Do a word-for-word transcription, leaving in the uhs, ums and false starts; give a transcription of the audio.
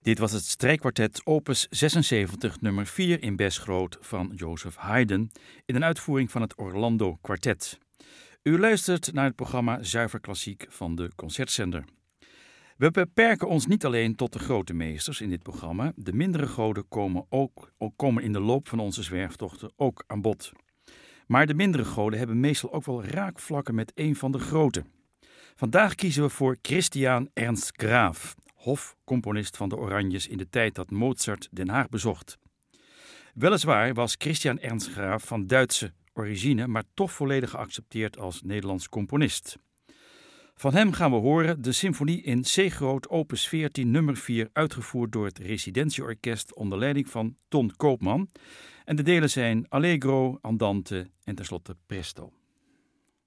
Dit was het strijkkwartet opus zesenzeventig nummer vier in Besgroot van Joseph Haydn in een uitvoering van het Orlando Kwartet. U luistert naar het programma Zuiver Klassiek van de Concertzender. We beperken ons niet alleen tot de grote meesters in dit programma. De mindere goden komen, ook, ook komen in de loop van onze zwerftochten ook aan bod. Maar de mindere goden hebben meestal ook wel raakvlakken met een van de grote. Vandaag kiezen we voor Christian Ernst Graaf, hofcomponist van de Oranjes in de tijd dat Mozart Den Haag bezocht. Weliswaar was Christian Ernst Graaf van Duitse origine, maar toch volledig geaccepteerd als Nederlands componist. Van hem gaan we horen de symfonie in C-groot opus veertien nummer vier, uitgevoerd door het Residentieorkest onder leiding van Ton Koopman. En de delen zijn Allegro, Andante en tenslotte Presto.